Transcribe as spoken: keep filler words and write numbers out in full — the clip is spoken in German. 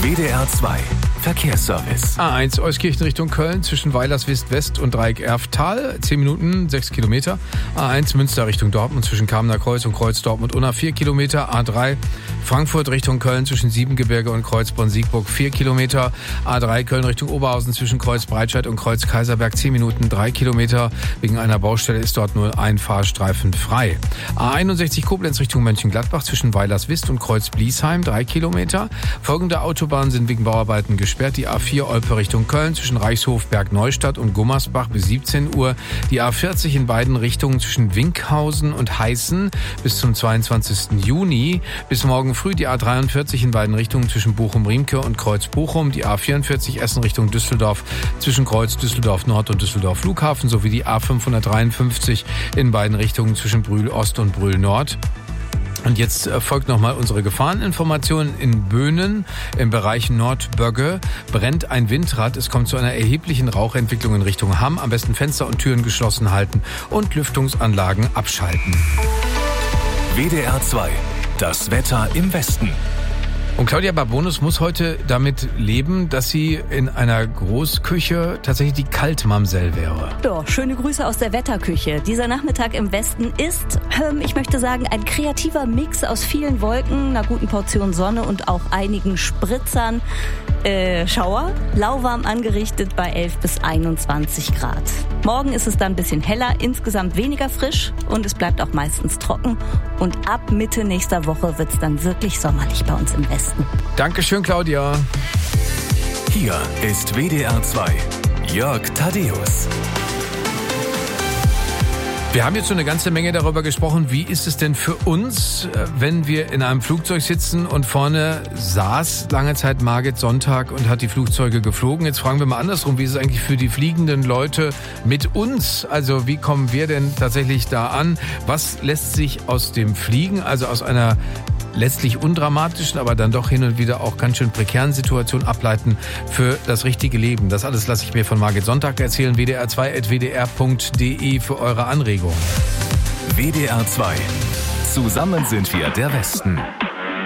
W D R zwei Verkehrsservice. A eins Euskirchen Richtung Köln zwischen Weilerswist West und Dreieck Erftal. zehn Minuten, sechs Kilometer. A eins Münster Richtung Dortmund zwischen Kamener Kreuz und Kreuz Dortmund Unna vier Kilometer. A drei Frankfurt Richtung Köln zwischen Siebengebirge und Kreuz Bonn-Siegburg vier Kilometer. A drei Köln Richtung Oberhausen zwischen Kreuz Breitscheid und Kreuz Kaiserberg zehn Minuten, drei Kilometer. Wegen einer Baustelle ist dort nur ein Fahrstreifen frei. A einundsechzig Koblenz Richtung Mönchengladbach zwischen Weilerswist und Kreuz Bliesheim drei Kilometer. Folgende Autobahnen sind wegen Bauarbeiten gesperrt. Die A vier Olpe Richtung Köln zwischen Reichshof, Bergneustadt und Gummersbach bis siebzehn Uhr. Die A vierzig in beiden Richtungen zwischen Winkhausen und Heißen bis zum zweiundzwanzigsten Juni. Bis morgen früh die A dreiundvierzig in beiden Richtungen zwischen Bochum-Riemke und Kreuz Bochum. Die A vierundvierzig Essen Richtung Düsseldorf zwischen Kreuz Düsseldorf Nord und Düsseldorf Flughafen sowie die A fünfhundertdreiundfünfzig in beiden Richtungen zwischen Brühl Ost und Brühl Nord. Und jetzt folgt nochmal unsere Gefahreninformation. In Böhnen im Bereich Nordbögge brennt ein Windrad. Es kommt zu einer erheblichen Rauchentwicklung in Richtung Hamm. Am besten Fenster und Türen geschlossen halten und Lüftungsanlagen abschalten. W D R zwei, das Wetter im Westen. Und Claudia Barbonus muss heute damit leben, dass sie in einer Großküche tatsächlich die Kaltmamsell wäre. Ja, schöne Grüße aus der Wetterküche. Dieser Nachmittag im Westen ist, ähm, ich möchte sagen, ein kreativer Mix aus vielen Wolken, einer guten Portion Sonne und auch einigen Spritzern. Äh, Schauer, lauwarm angerichtet bei elf bis einundzwanzig Grad. Morgen ist es dann ein bisschen heller, insgesamt weniger frisch und es bleibt auch meistens trocken. Und ab Mitte nächster Woche wird es dann wirklich sommerlich bei uns im Westen. Dankeschön, Claudia. Hier ist W D R zwei, Jörg Thaddeus. Wir haben jetzt schon eine ganze Menge darüber gesprochen, wie ist es denn für uns, wenn wir in einem Flugzeug sitzen und vorne saß lange Zeit Margit Sonntag und hat die Flugzeuge geflogen. Jetzt fragen wir mal andersrum, wie ist es eigentlich für die fliegenden Leute mit uns? Also wie kommen wir denn tatsächlich da an? Was lässt sich aus dem Fliegen, also aus einer letztlich undramatischen, aber dann doch hin und wieder auch ganz schön prekären Situation ableiten für das richtige Leben? Das alles lasse ich mir von Margit Sonntag erzählen. W D R zwei at w d r punkt d e für eure Anregungen. W D R zwei. Zusammen sind wir der Westen.